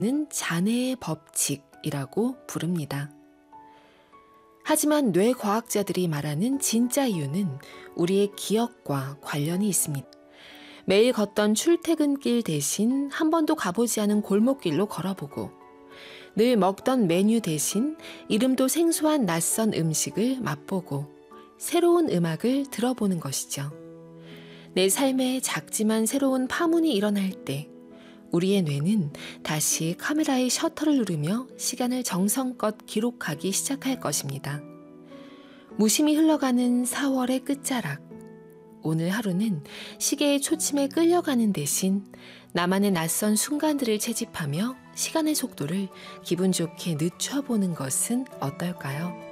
잔해의 법칙이라고 부릅니다. 하지만 뇌과학자들이 말하는 진짜 이유는 우리의 기억과 관련이 있습니다. 매일 걷던 출퇴근길 대신 한 번도 가보지 않은 골목길로 걸어보고 늘 먹던 메뉴 대신 이름도 생소한 낯선 음식을 맛보고 새로운 음악을 들어보는 것이죠. 내 삶에 작지만 새로운 파문이 일어날 때 우리의 뇌는 다시 카메라의 셔터를 누르며 시간을 정성껏 기록하기 시작할 것입니다. 무심히 흘러가는 4월의 끝자락. 오늘 하루는 시계의 초침에 끌려가는 대신 나만의 낯선 순간들을 채집하며 시간의 속도를 기분 좋게 늦춰보는 것은 어떨까요?